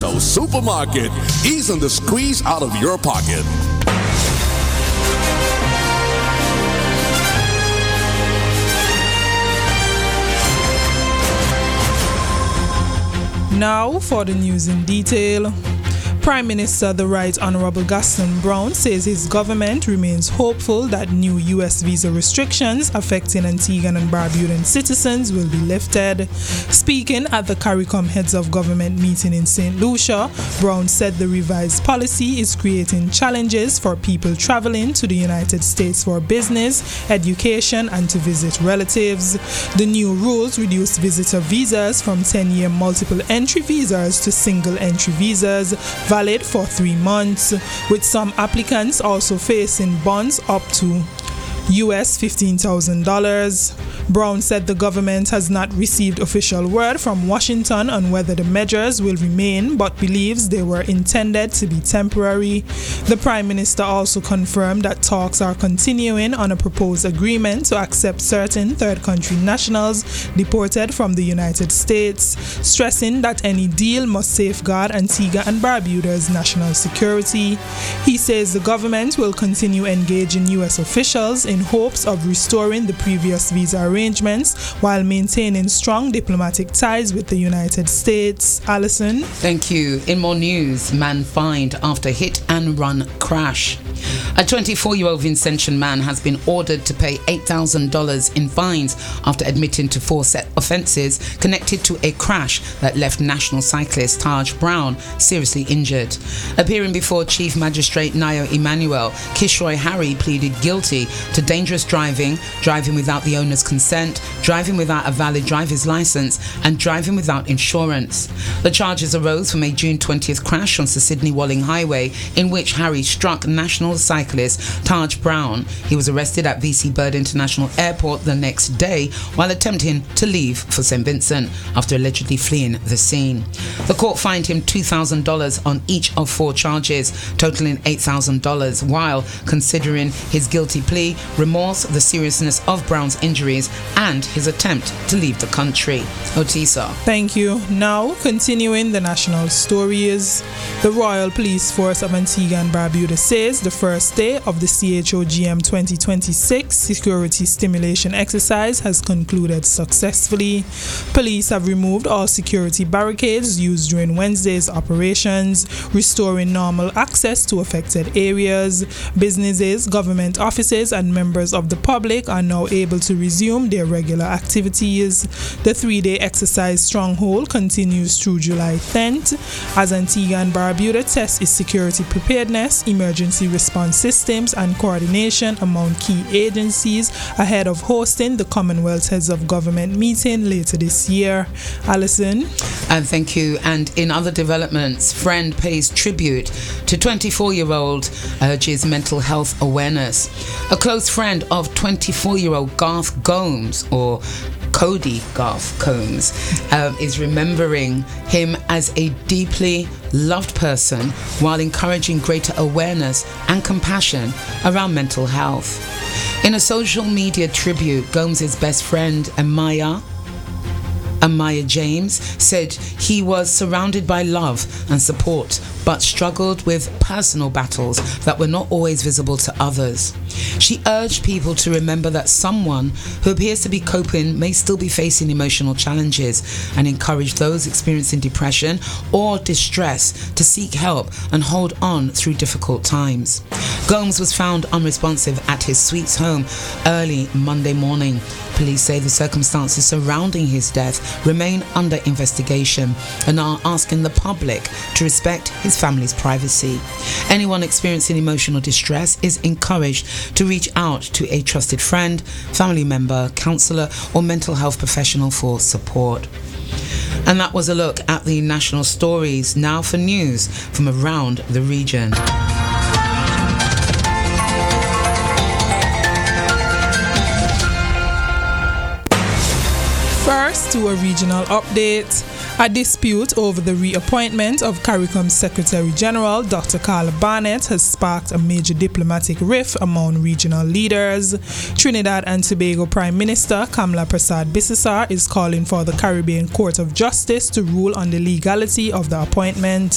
National Supermarket, easing the squeeze out of your pocket. Now for the news in detail. Prime Minister the Right Honorable Gaston Brown says his government remains hopeful that new U.S. visa restrictions affecting Antiguan and Barbudan citizens will be lifted. Speaking at the CARICOM Heads of Government meeting in St. Lucia, Brown said the revised policy is creating challenges for people traveling to the United States for business, education, and to visit relatives. The new rules reduce visitor visas from 10-year multiple entry visas to single entry visas, valid for 3 months, with some applicants also facing bonds up to US $15,000. Brown said the government has not received official word from Washington on whether the measures will remain, but believes they were intended to be temporary. The Prime Minister also confirmed that talks are continuing on a proposed agreement to accept certain third country nationals deported from the United States, stressing that any deal must safeguard Antigua and Barbuda's national security. He says the government will continue engaging U.S. officials in hopes of restoring the previous visa arrangements while maintaining strong diplomatic ties with the United States. Alison. Thank you. In more news, man fined after hit and run crash. A 24-year-old Vincentian man has been ordered to pay $8,000 in fines after admitting to 4 set offences connected to a crash that left national cyclist Taj Brown seriously injured. Appearing before Chief Magistrate Nayo Emmanuel, Kishroy Harry pleaded guilty to dangerous driving, driving without the owner's consent, driving without a valid driver's license, and driving without insurance. The charges arose from a June 20th crash on Sir Sidney Walling Highway in which Harry struck national cyclist Taj Brown. He was arrested at VC Bird International Airport the next day while attempting to leave for St. Vincent after allegedly fleeing the scene. The court fined him $2,000 on each of 4 charges, totaling $8,000, while considering his guilty plea, remorse, the seriousness of Brown's injuries, and his attempt to leave the country. Otisa. Thank you. Now, continuing the national stories. The Royal Police Force of Antigua and Barbuda says the first day of the CHOGM 2026 security stimulation exercise has concluded successfully. Police have removed all security barricades used during Wednesday's operations, restoring normal access to affected areas. Businesses, government offices, and members of the public are now able to resume their regular activities. The 3-day exercise Stronghold continues through July 10th as Antigua and Barbuda test its security preparedness, emergency response systems, and coordination among key agencies ahead of hosting the Commonwealth Heads of Government meeting later this year. Alison. And thank you. And in other developments, Friend pays tribute to 24-year-old urges mental health awareness. A close friend of 24-year-old Garth Gomes, or Cody Garth Combs, is remembering him as a deeply loved person while encouraging greater awareness and compassion around mental health. In a social media tribute, Gomes' best friend Amaya James said he was surrounded by love and support but struggled with personal battles that were not always visible to others. She urged people to remember that someone who appears to be coping may still be facing emotional challenges and encourage those experiencing depression or distress to seek help and hold on through difficult times. Gomes was found unresponsive at his Sweets home early Monday morning. Police say the circumstances surrounding his death remain under investigation and are asking the public to respect his family's privacy. Anyone experiencing emotional distress is encouraged to reach out to a trusted friend, family member, counsellor, or mental health professional for support. And that was a look at the national stories. Now for news from around the region. First, to a regional update. A dispute over the reappointment of CARICOM Secretary General Dr. Carla Barnett has sparked a major diplomatic rift among regional leaders. Trinidad and Tobago Prime Minister Kamla Persad-Bissessar is calling for the Caribbean Court of Justice to rule on the legality of the appointment.